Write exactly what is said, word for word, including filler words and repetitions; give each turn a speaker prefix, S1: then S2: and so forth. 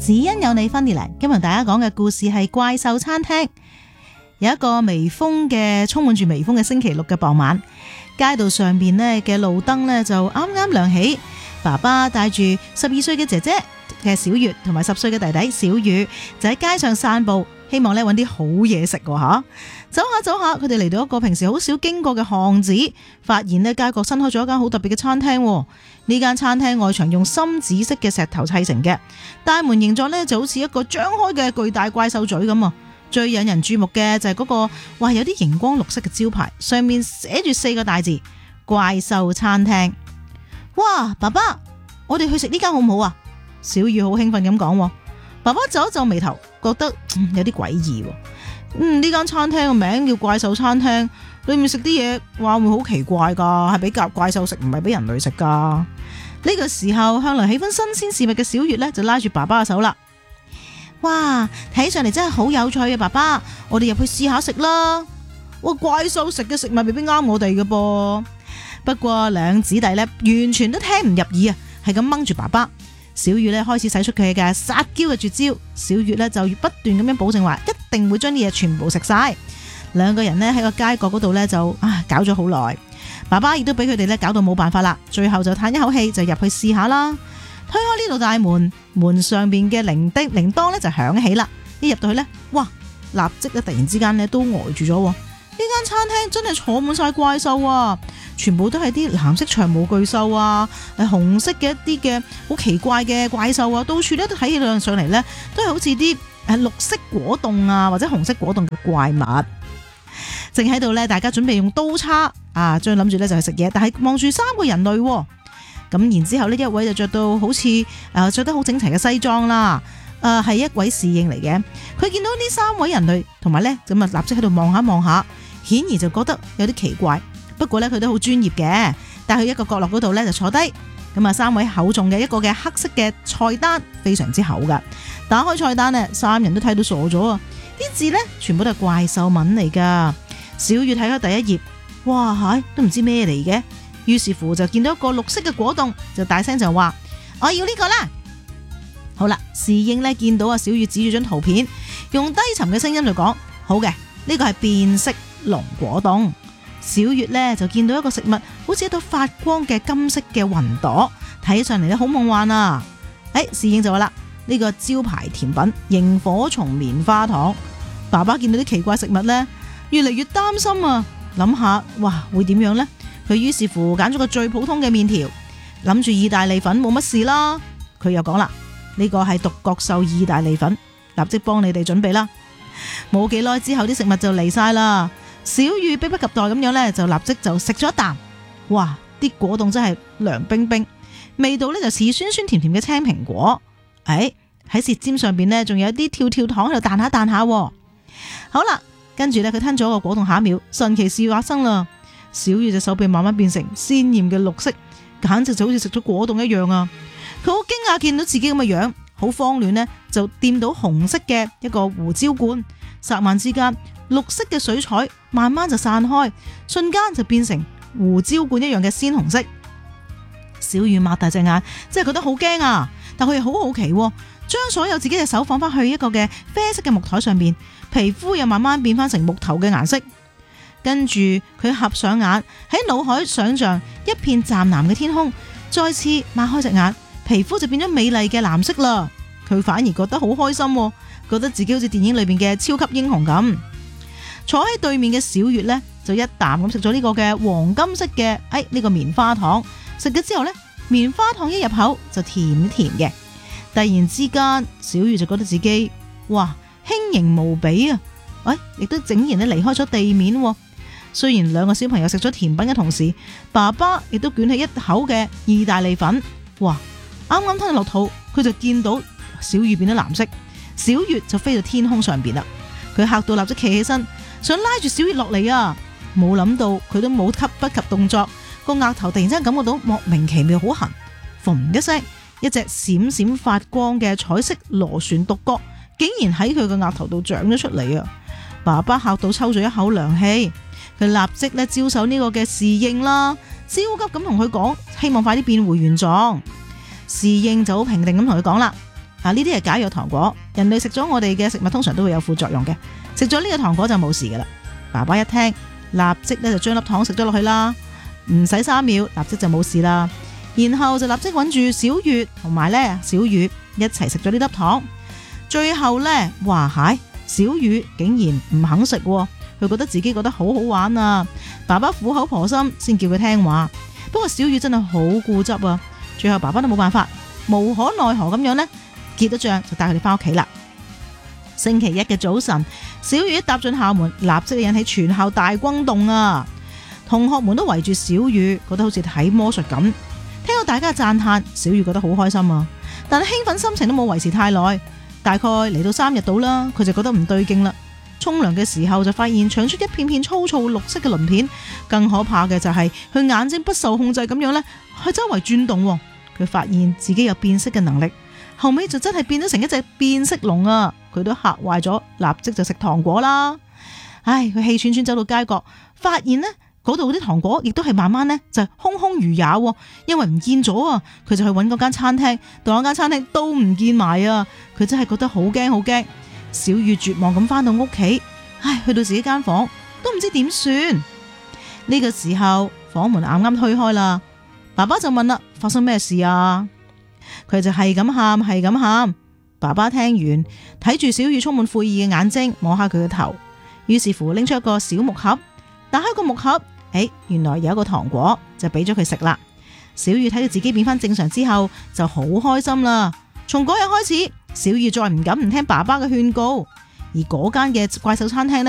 S1: 只因有你Fanny嚟，今日大家講嘅故事係怪獸餐廳。有一個微風嘅充滿住微風嘅星期六嘅傍晚，街道上邊呢嘅路燈呢就啱啱亮起。爸爸帶住十二歲嘅姐姐嘅小月同埋十歲嘅弟弟小宇就喺街上散步，希望呢揾啲好嘢食吓。走下走下，佢哋嚟到一個平時好少經過嘅巷子，發現呢街角新開咗一間好特別嘅餐廳。呢間餐廳外牆用深紫色嘅石頭砌成嘅，大門形狀呢就好似一個張開嘅巨大怪獸嘴咁啊！最引人注目嘅就係嗰個，哇，有啲熒光綠色嘅招牌，上面寫住四個大字怪獸餐廳。哇！爸爸，我哋去食呢間好唔好啊？小宇好興奮咁講。爸爸皺一皺眉頭，覺得、嗯、有啲詭異。嗯，呢間餐廳個名叫怪獸餐廳，裏面食啲嘢話會好奇怪噶，係俾夾怪獸食，唔係俾人類食噶。呢個時候向來喜歡新鮮事物嘅小月呢，就拉住爸爸嘅手啦。哇，睇上嚟真係好有趣啊！爸爸，我哋入去試下食啦。哇，怪獸食嘅食物未必啱我哋嘅噃。不過兩姊弟呢，完全都聽唔入耳啊，係咁掹住爸爸。小月呢，開始使出佢嘅撒嬌嘅絕招，小月呢，就不斷咁樣保證話一定會將啲嘢全部食晒。兩個人呢，喺個街角嗰度呢，就啊搞咗好耐。爸爸亦都俾佢哋咧搞到冇辦法啦，最後就嘆一口氣就入去試下啦。推開呢度大門，門上邊嘅鈴叮鈴鐺咧就響起啦。一入到去咧，哇！立即咧突然之間咧都呆住咗。呢間餐廳真係坐滿晒怪獸啊！全部都係啲藍色長毛巨獸啊，係紅色嘅一啲嘅好奇怪嘅怪獸啊，到處咧都睇起上嚟咧都係好似啲誒綠色果凍啊或者紅色果凍嘅怪物。正喺度咧，大家準備用刀叉啊，將諗住咧就去食嘢，但係望住三個人類，咁然之後呢一位就着到好似誒着得好整齊嘅西裝啦，誒、呃、係一位侍應嚟嘅。佢見到呢三位人類，同埋咧咁啊立即喺度望下望下，顯然就覺得有啲奇怪。不過咧佢都好專業嘅，帶去一個角落嗰度咧就坐低。咁啊三位厚重嘅一個嘅黑色嘅菜單，非常之厚噶。打開菜單咧，三人都睇到傻咗啊！啲字咧全部都係怪獸文嚟噶。小月睇開第一頁，哇係都唔知咩嚟嘅，於是乎就見到一個綠色嘅果凍，就大聲就話我要呢個啦。好啦，侍應呢見到啊小月指住張圖片，用低沉嘅聲音就講好嘅，呢個係變色龍果凍。小月呢就見到一個食物，好似一道發光嘅金色嘅雲朵，睇起上嚟咧好夢幻啊。誒，侍應就話啦，呢個招牌甜品螢火蟲棉花糖。爸爸見到啲奇怪食物呢，越嚟越擔心啊！諗下，哇，會點樣呢？佢於是乎揀咗個最普通嘅麵條，諗住意大利粉冇乜事啦。佢又講啦，呢個係獨角獸意大利粉，立即幫你哋準備啦。冇幾耐之後，啲食物就嚟晒啦。小宇迫不及待咁樣呢，就立即就食咗一啖。哇！啲果凍真係涼冰冰，味道呢就似酸酸甜甜嘅青蘋果。誒，喺舌尖上邊呢，仲有啲跳跳糖喺度彈下彈下。好啦。跟住咧，佢吞咗個果凍，下一秒神奇事發生啦！小宇隻手臂慢慢變成鮮艷嘅綠色，簡直就好似食咗果凍一樣啊！佢好驚訝見到自己咁嘅樣，好慌亂呢，就掂到紅色嘅一個胡椒罐，霎眼之間，綠色嘅水彩慢慢就散開，瞬間就變成胡椒罐一樣嘅鮮紅色。小宇擘大隻眼，真係覺得好驚啊！但佢又好好奇，將所有自己嘅手放翻去一個嘅啡色嘅木台上面，皮膚又慢慢變翻成木頭嘅顏色。跟住佢合上眼，喺腦海想象一片湛藍嘅天空，再次擘開隻眼，皮膚就變咗美麗嘅藍色啦。佢反而覺得好開心，覺得自己好似電影裏邊嘅超級英雄咁。坐喺對面嘅小月呢，就一啖咁食咗呢個嘅黃金色嘅誒呢個棉花糖。食咗之後呢，棉花糖一入口就甜甜嘅。突然之間，小宇就覺得自己哇輕盈無比啊！喂、哎，亦都竟然咧離開咗地面。雖然兩個小朋友食咗甜品嘅同時，爸爸亦都捲起一口嘅意大利粉。哇！啱啱吞落肚，佢就見到小宇變咗藍色，小月就飛到天空上邊啦。佢嚇到立即企起身，想拉住小月落嚟啊！冇諗到佢都冇急不及動作，個額頭突然之間感覺到莫名其妙好痕，嘣一聲。一隻閃閃發光嘅彩色螺旋獨角，竟然喺佢個額頭度長咗出嚟啊！爸爸嚇到抽咗一口涼氣，佢立即咧招手呢個嘅侍應啦，焦急咁同佢講，希望快啲變回原狀。侍應就好平定咁同佢講啦： 啊，呢啲係解藥糖果，人類食咗我哋嘅食物通常都會有副作用嘅，食咗呢個糖果就冇事噶啦。爸爸一聽，立即咧就將粒糖食咗落去啦，唔使三秒，立即就冇事啦。然後就立即揾住小月同埋咧小雨一齊食咗呢粒糖。最後呢，哇嗨，小雨竟然唔肯食，佢覺得自己覺得好好玩啊！爸爸苦口婆心先叫佢聽話，不過小雨真係好固執啊！最後爸爸都冇辦法，無可奈何咁樣呢，結咗賬就帶佢哋翻屋企啦。星期一嘅早晨，小雨一踏進校門，立即引起全校大轟動啊！同學們都圍住小雨，覺得好似睇魔術咁。聽到大家讚嘆，小雨覺得好開心啊！但係興奮心情都冇維持太耐，大概嚟到三日到啦，佢就覺得唔對勁啦。沖涼嘅時候就發現長出一片片粗糙綠色嘅鱗片，更可怕嘅就係佢眼睛不受控制咁樣咧，去周圍轉動。佢發現自己有變色嘅能力，後尾就真係變咗成一隻變色龍啊！佢都嚇壞咗，立即就食糖果啦。唉，佢氣喘喘走到街角，發現呢嗰度啲糖果亦都係慢慢呢就空空如也，因為唔見咗啊！佢就去揾嗰間餐廳，到嗰間餐廳都唔見埋啊！佢真係覺得好驚好驚。小雨絕望咁返到屋企，唉，去到自己間房都唔知點算。呢個時候房門啱啱推開啦，爸爸就問啦：發生咩事啊？佢就係咁喊，係咁喊。爸爸聽完，睇住小雨充滿悔意嘅眼睛，摸下佢嘅頭，於是乎拎出一個小木盒，打開個木盒，誒，原來有一個糖果，就俾咗佢食啦。小雨睇到自己變翻正常之後，就好開心啦。從嗰日開始，小雨再唔敢唔聽爸爸嘅勸告，而嗰間嘅怪獸餐廳呢